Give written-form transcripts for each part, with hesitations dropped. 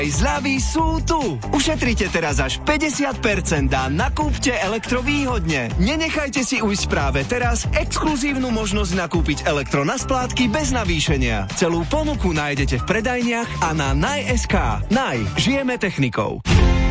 Zľavy sú tu! Ušetrite teraz až 50% a nakúpte elektrovýhodne. Nenechajte si ujsť práve teraz exkluzívnu možnosť nakúpiť elektro na splátky bez navýšenia. Celú ponuku nájdete v predajniach a na Naj.sk. Naj. Žijeme technikou.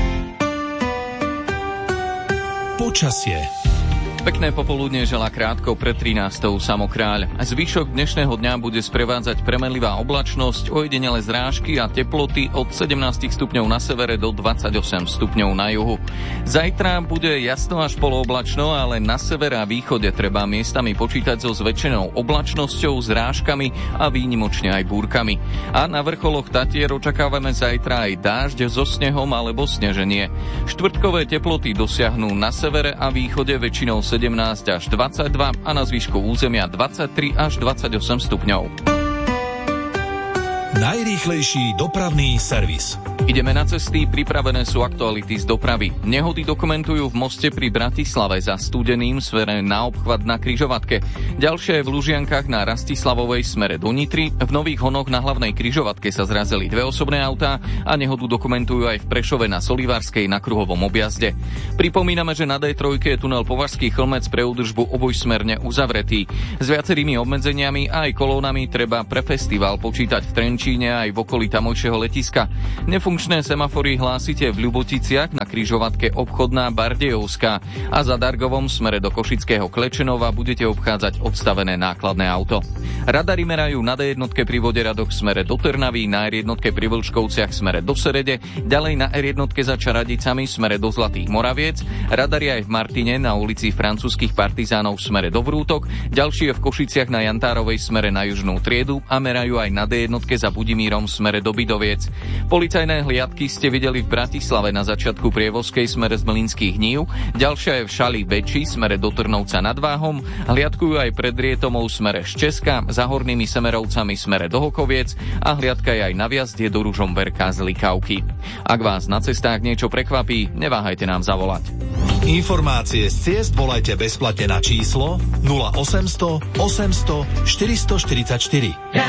Počasie. Pekné popoludne želá krátko pred 13. Samokráľ. Zvyšok dnešného dňa bude sprevádzať premenlivá oblačnosť, ojedinele zrážky a teploty od 17 stupňov na severe do 28 stupňov na juhu. Zajtra bude jasno až polooblačno, ale na severe a východe treba miestami počítať so zväčšenou oblačnosťou, zrážkami a výnimočne aj búrkami. A na vrcholoch Tatier očakávame zajtra aj dážď so snehom alebo sneženie. Štvrtkové teploty dosiahnu na severe a východe väčšinou 17 až 22 a na zvyšku územia 23 až 28 stupňov. Najrýchlejší dopravný servis. Ideme na cesty, pripravené sú aktuality z dopravy. Nehody dokumentujú v Moste pri Bratislave za Studeným smere na obchvat na križovatke. Ďalšie v Lužiankach na Rastislavovej smere do Nitry. V Nových Honoch na hlavnej križovatke sa zrazili dve osobné autá a nehodu dokumentujú aj v Prešove na Solivárskej na kruhovom objazde. Pripomíname, že na D3 je tunel Považský Chlmec pre údržbu obojsmerne uzavretý. S viacerými obmedzeniami a aj kolónami treba pre festival počítať v Trenčíne aj v okolí tamojšieho letiska. Nefunkčné semafory hlásite v Ľuboticiach na križovatke Obchodná Bardejovská a za Dargovom smere do Košického Klečenova budete obchádzať odstavené nákladné auto. Radary merajú na D1 pri Voderadoch smere do Trnavy, na R1 pri Vlčkovciach smere do Serede, ďalej na R1 za Čaradicami smere do Zlatých Moraviec, radary aj v Martine na ulici Francúzskych partizánov smere do Vrútok, ďalšie v Košiciach na Jantárovej smere na Južnú Triedu a merajú aj na D1 za Budimírom smere do Bidoviec. Policajné hliadky ste videli v Bratislave na začiatku Prievozkej smere z Mlynských Hnív, ďalšia je v Šali Väčší smere do Trnovca nad Váhom, hliadkujú aj pred Rietomou smere z Česka, za Hornými Semerovcami smere do Hokoviec a hliadka je aj na vjazde do Ružomberka z Likavky. Ak vás na cestách niečo prekvapí, neváhajte nám zavolať. Informácie z ciest volajte bezplatne na číslo 0800 800 444.